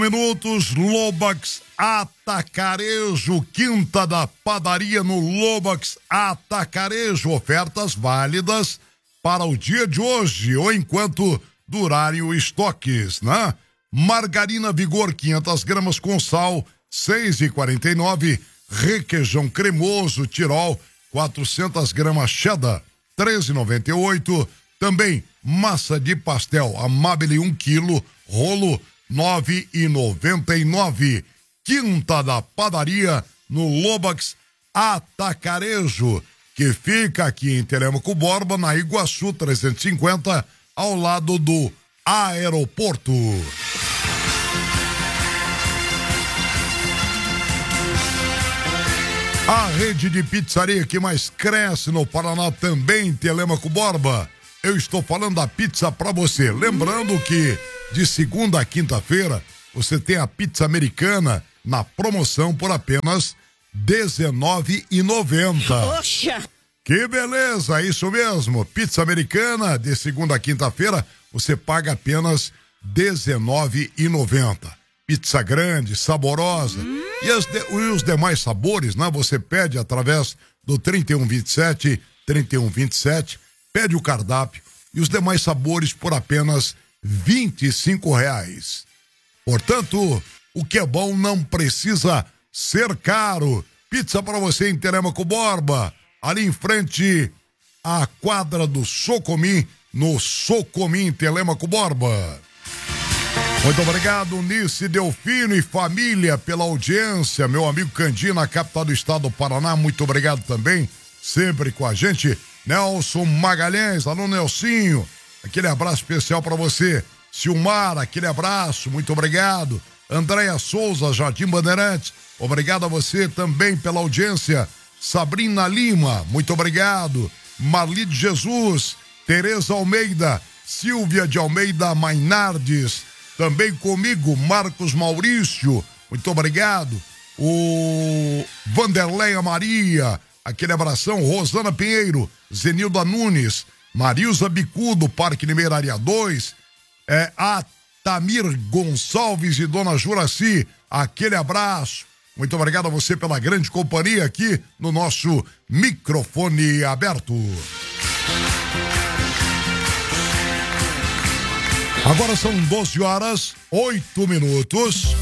Minutos, Lobax Atacarejo, quinta da padaria no Lobax Atacarejo. Ofertas válidas para o dia de hoje ou enquanto durarem os estoques, né? Margarina Vigor 500 gramas com sal, 6,49. Requeijão cremoso Tirol, 400 gramas cheddar, 13,98. Também massa de pastel Amabile 1 quilo, rolo 9,99. Quinta da padaria no Lobax Atacarejo, que fica aqui em Telêmaco Borba, na Iguaçu 350, ao lado do aeroporto. A rede de pizzaria que mais cresce no Paraná também em Telêmaco Borba. Eu estou falando da pizza pra você. Lembrando que de segunda a quinta-feira você tem a pizza americana na promoção por apenas R$19,90. Poxa! Que beleza, isso mesmo. Pizza americana de segunda a quinta-feira você paga apenas R$19,90. Pizza grande, saborosa. E os demais sabores, né? Você pede através do 3127, pede o cardápio e os demais sabores por apenas R$25. Portanto, o que é bom não precisa ser caro. Pizza para você em Telêmaco Borba, ali em frente à quadra do Socomim, no Socomim, Telêmaco Borba. Muito obrigado, Nice Delfino e família, pela audiência. Meu amigo Candi, na capital do estado do Paraná, muito obrigado também, sempre com a gente. Nelson Magalhães, alô Nelsinho, aquele abraço especial para você. Silmar, aquele abraço, muito obrigado. Andréia Souza, Jardim Bandeirantes, obrigado a você também pela audiência. Sabrina Lima, muito obrigado. Marli de Jesus, Tereza Almeida, Silvia de Almeida Mainardes, também comigo, Marcos Maurício, muito obrigado. O Vanderleia Maria, aquele abração. Rosana Pinheiro, Zenilda Nunes, Marilza Bicudo, Parque Limeira, área 2, a Tamir Gonçalves e Dona Juraci, aquele abraço. Muito obrigado a você pela grande companhia aqui no nosso microfone aberto. Agora são 12h08.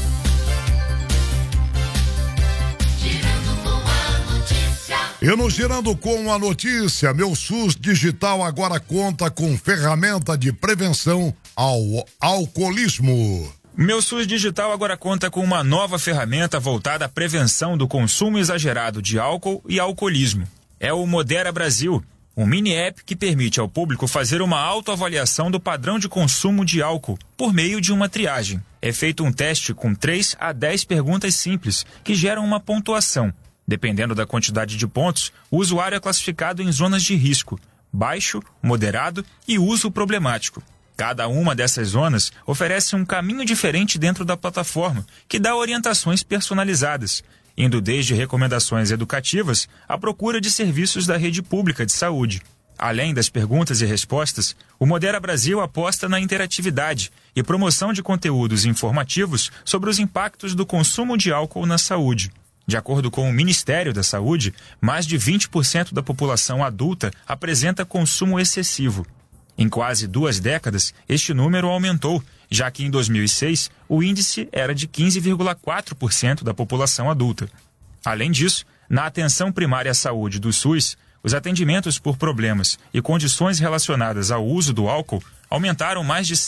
E no Girando com a Notícia, meu SUS Digital agora conta com ferramenta de prevenção ao alcoolismo. Meu SUS Digital agora conta com uma nova ferramenta voltada à prevenção do consumo exagerado de álcool e alcoolismo. É o Modera Brasil, um mini app que permite ao público fazer uma autoavaliação do padrão de consumo de álcool por meio de uma triagem. É feito um teste com 3 a 10 perguntas simples que geram uma pontuação. Dependendo da quantidade de pontos, o usuário é classificado em zonas de risco, baixo, moderado e uso problemático. Cada uma dessas zonas oferece um caminho diferente dentro da plataforma, que dá orientações personalizadas, indo desde recomendações educativas à procura de serviços da rede pública de saúde. Além das perguntas e respostas, o Modera Brasil aposta na interatividade e promoção de conteúdos informativos sobre os impactos do consumo de álcool na saúde. De acordo com o Ministério da Saúde, mais de 20% da população adulta apresenta consumo excessivo. Em quase 2 décadas, este número aumentou, já que em 2006 o índice era de 15,4% da população adulta. Além disso, na atenção primária à saúde do SUS, os atendimentos por problemas e condições relacionadas ao uso do álcool aumentaram mais de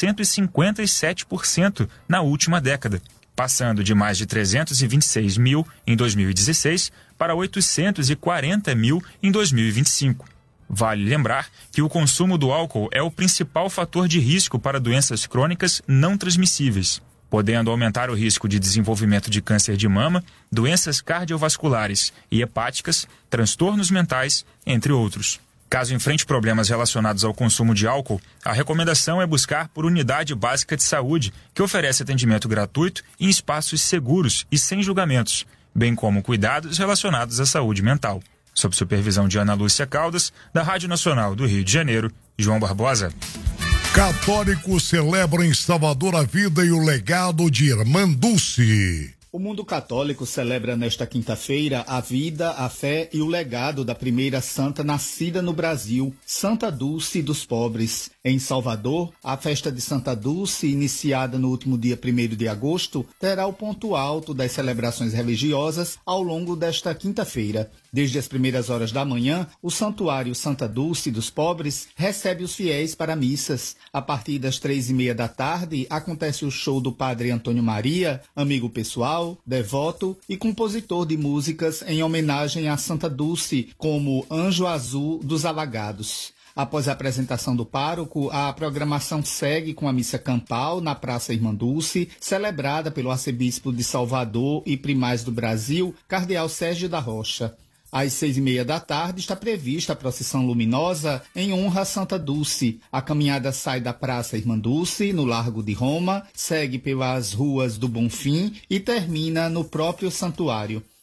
157% na última década, passando de mais de 326 mil em 2016 para 840 mil em 2025. Vale lembrar que o consumo do álcool é o principal fator de risco para doenças crônicas não transmissíveis, podendo aumentar o risco de desenvolvimento de câncer de mama, doenças cardiovasculares e hepáticas, transtornos mentais, entre outros. Caso enfrente problemas relacionados ao consumo de álcool, a recomendação é buscar por unidade básica de saúde, que oferece atendimento gratuito em espaços seguros e sem julgamentos, bem como cuidados relacionados à saúde mental. Sob supervisão de Ana Lúcia Caldas, da Rádio Nacional do Rio de Janeiro, João Barbosa. Católicos celebram em Salvador a vida e o legado de Irmã Dulce. O mundo católico celebra nesta quinta-feira a vida, a fé e o legado da primeira santa nascida no Brasil, Santa Dulce dos Pobres. Em Salvador, a festa de Santa Dulce, iniciada no último dia 1º de agosto, terá o ponto alto das celebrações religiosas ao longo desta quinta-feira. Desde as primeiras horas da manhã, o Santuário Santa Dulce dos Pobres recebe os fiéis para missas. A partir das 3h30 da tarde, acontece o show do Padre Antônio Maria, amigo pessoal, devoto e compositor de músicas em homenagem a Santa Dulce, como Anjo Azul dos Alagados. Após a apresentação do pároco, a programação segue com a missa campal na Praça Irmã Dulce, celebrada pelo arcebispo de Salvador e primaz do Brasil, Cardeal Sérgio da Rocha. Às 6h30 da tarde está prevista a procissão luminosa em honra a Santa Dulce. A caminhada sai da Praça Irmã Dulce, no Largo de Roma, segue pelas ruas do Bonfim e termina no próprio santuário.